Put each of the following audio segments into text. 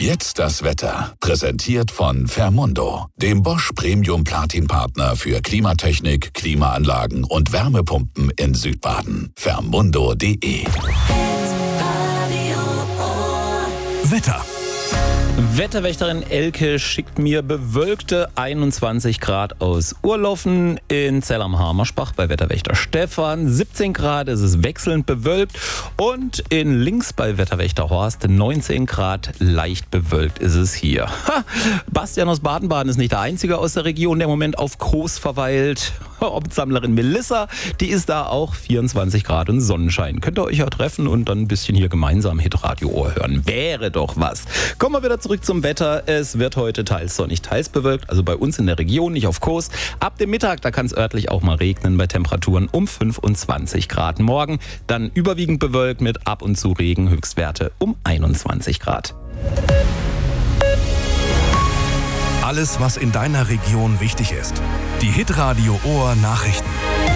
Jetzt das Wetter. Präsentiert von Fermundo, dem Bosch Premium Platin Partner für Klimatechnik, Klimaanlagen und Wärmepumpen in Südbaden. Fermundo.de. Wetter. Wetterwächterin Elke schickt mir bewölkte 21 Grad aus Urlaufen. In Zell am Hamerspach bei Wetterwächter Stefan 17 Grad, es ist wechselnd bewölkt. Und in Links bei Wetterwächter Horst 19 Grad, leicht bewölkt ist es hier. Bastian aus Baden-Baden ist nicht der Einzige aus der Region, der im Moment auf Kos verweilt. Obstsammlerin Melissa, die ist da auch 24 Grad und Sonnenschein. Könnt ihr euch ja treffen und dann ein bisschen hier gemeinsam Hitradio-Ohr hören. Wäre doch was. Kommen wir wieder zurück zum Wetter. Es wird heute teils sonnig, teils bewölkt. Also bei uns in der Region, nicht auf Kos. Ab dem Mittag, da kann es örtlich auch mal regnen bei Temperaturen um 25 Grad. Morgen dann überwiegend bewölkt mit ab und zu Regen. Höchstwerte um 21 Grad. Alles, was in deiner Region wichtig ist. Die Hitradio Ohr Nachrichten.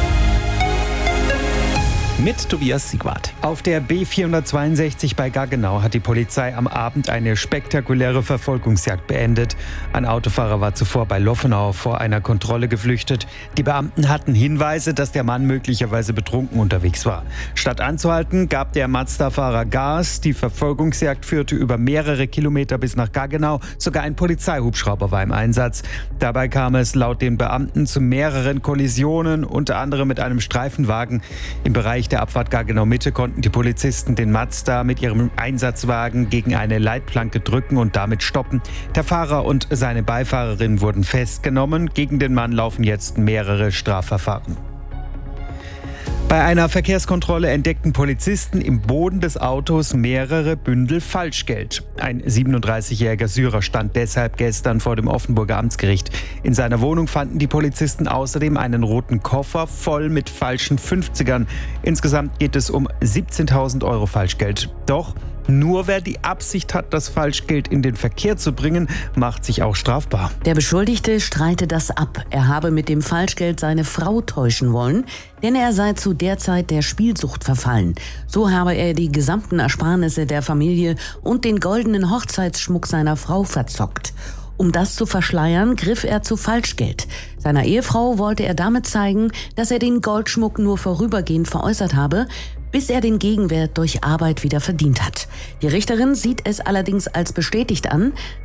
Mit Tobias Siegwart. Auf der B462 bei Gaggenau hat die Polizei am Abend eine spektakuläre Verfolgungsjagd beendet. Ein Autofahrer war zuvor bei Loffenau vor einer Kontrolle geflüchtet. Die Beamten hatten Hinweise, dass der Mann möglicherweise betrunken unterwegs war. Statt anzuhalten, gab der Mazda-Fahrer Gas. Die Verfolgungsjagd führte über mehrere Kilometer bis nach Gaggenau. Sogar ein Polizeihubschrauber war im Einsatz. Dabei kam es laut den Beamten zu mehreren Kollisionen, unter anderem mit einem Streifenwagen. Im Bereich der Abfahrt Gaggenau-Mitte konnten die Polizisten den Mazda mit ihrem Einsatzwagen gegen eine Leitplanke drücken und damit stoppen. Der Fahrer und seine Beifahrerin wurden festgenommen. Gegen den Mann laufen jetzt mehrere Strafverfahren. Bei einer Verkehrskontrolle entdeckten Polizisten im Boden des Autos mehrere Bündel Falschgeld. Ein 37-jähriger Syrer stand deshalb gestern vor dem Offenburger Amtsgericht. In seiner Wohnung fanden die Polizisten außerdem einen roten Koffer voll mit falschen 50ern. Insgesamt geht es um 17.000 Euro Falschgeld. Doch nur wer die Absicht hat, das Falschgeld in den Verkehr zu bringen, macht sich auch strafbar. Der Beschuldigte streitet das ab. Er habe mit dem Falschgeld seine Frau täuschen wollen, denn er sei zu der Zeit der Spielsucht verfallen. So habe er die gesamten Ersparnisse der Familie und den goldenen Hochzeitsschmuck seiner Frau verzockt. Um das zu verschleiern, griff er zu Falschgeld. Seiner Ehefrau wollte er damit zeigen, dass er den Goldschmuck nur vorübergehend veräußert habe, bis er den Gegenwert durch Arbeit wieder verdient hat. Die Richterin sieht es allerdings als bestätigt an.